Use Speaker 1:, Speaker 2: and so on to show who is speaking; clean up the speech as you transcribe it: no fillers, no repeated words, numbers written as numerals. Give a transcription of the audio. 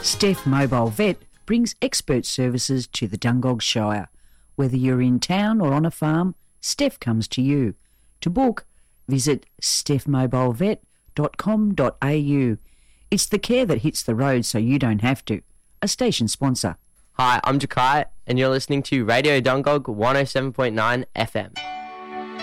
Speaker 1: Steph Mobile Vet brings expert services to the Dungog Shire. Whether you're in town or on a farm, Steph comes to you. To book, visit stephmobilevet.com.au. It's the care that hits the road so you don't have to. A station sponsor.
Speaker 2: Hi, I'm Jakai, and you're listening to Radio Dungog 107.9 FM.